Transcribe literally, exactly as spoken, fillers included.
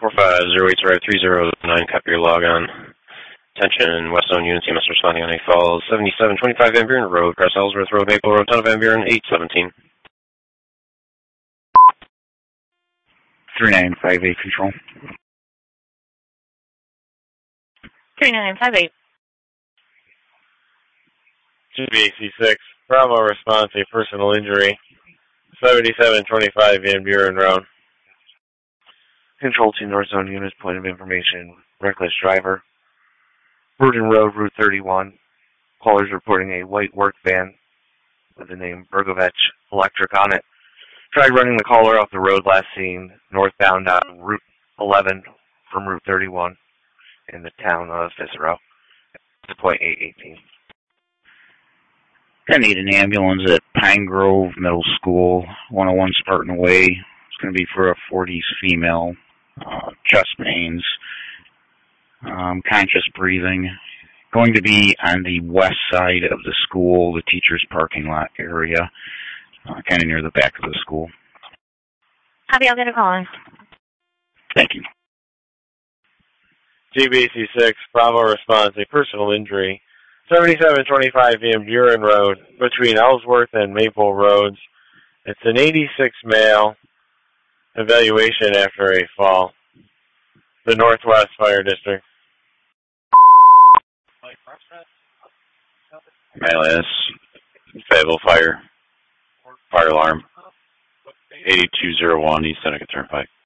four five zero eight zero three zero nine, copy your log on. Attention, West Zone Unit, C M S responding on a Falls, seventy-seven twenty-five Van Buren Road, across Ellsworth Road, Maple Road, Town of Van Buren, eight seventeen. three nine five eight Control. three nine five eight. G B C six, Bravo response, a personal injury, seventy-seven twenty-five Van Buren Road. Control to North Zone Unit, point of information, reckless driver. Burton Road, Route thirty-one. Callers reporting a white work van with the name Bergovich Electric on it. Tried running the caller off the road last seen northbound on Route eleven from Route thirty-one in the town of Cicero. Point eight eighteen. I need an ambulance at Pine Grove Middle School, one oh one Spartan Way. It's going to be for a forties female, uh, chest pains, um, conscious breathing. Going to be on the west side of the school, the teacher's parking lot area, uh, kind of near the back of the school. Copy, I'll get a call in. Thank you. G B C six, Bravo response, a personal injury, seventy-seven twenty-five Van Buren Road, between Ellsworth and Maple Roads. It's an eighty-six male, evaluation after a fall. The Northwest Fire District. Malis, Fayetteville Fire, fire alarm, eighty-two oh one East Seneca Turnpike.